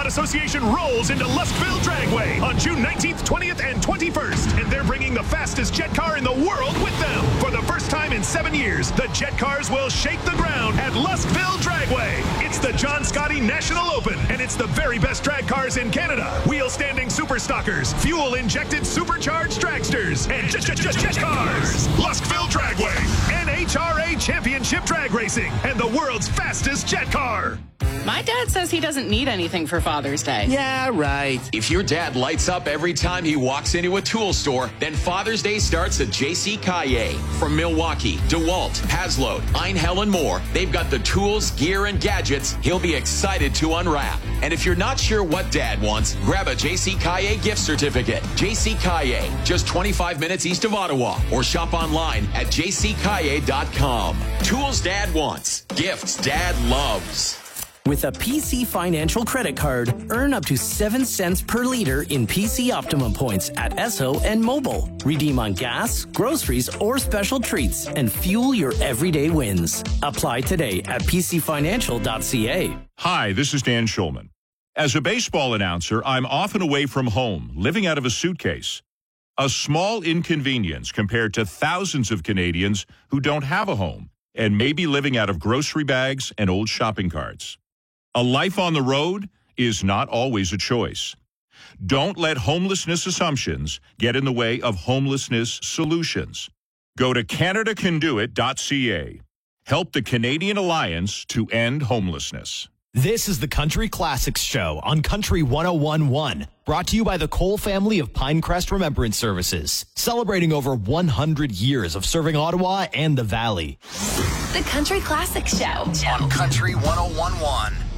Association rolls into Luskville Dragway on June 19th, 20th, and 21st. And they're bringing the fastest jet car in the world with them. For the first time in 7 years, the jet cars will shake the ground at Luskville Dragway. It's the John Scotty National Open, and it's the very best drag cars in Canada. Wheel-standing super stockers, fuel-injected supercharged dragsters, and jet cars. Luskville Dragway, NHRA Championship Drag Racing, and the world's fastest jet car. My dad says he doesn't need anything for Father's Day. Yeah, right. If your dad lights up every time he walks into a tool store, then Father's Day starts at J.C. Caillet. From Milwaukee, DeWalt, Haslow, Einhell, and more, they've got the tools, gear, and gadgets he'll be excited to unwrap. And if you're not sure what Dad wants, grab a J.C. Caillet gift certificate. J.C. Caillet, just 25 minutes east of Ottawa, or shop online at jccaillet.com. Tools Dad wants, gifts Dad loves. With a PC Financial credit card, earn up to 7 cents per liter in PC Optimum points at Esso and Mobile. Redeem on gas, groceries, or special treats and fuel your everyday wins. Apply today at pcfinancial.ca. Hi, this is Dan Schulman. As a baseball announcer, I'm often away from home, living out of a suitcase. A small inconvenience compared to thousands of Canadians who don't have a home and may be living out of grocery bags and old shopping carts. A life on the road is not always a choice. Don't let homelessness assumptions get in the way of homelessness solutions. Go to CanadaCanDoIt.ca. Help the Canadian Alliance to end homelessness. This is the Country Classics Show on Country 101.1, brought to you by the Cole family of Pinecrest Remembrance Services, celebrating over 100 years of serving Ottawa and the Valley. The Country Classics Show on Country 101.1.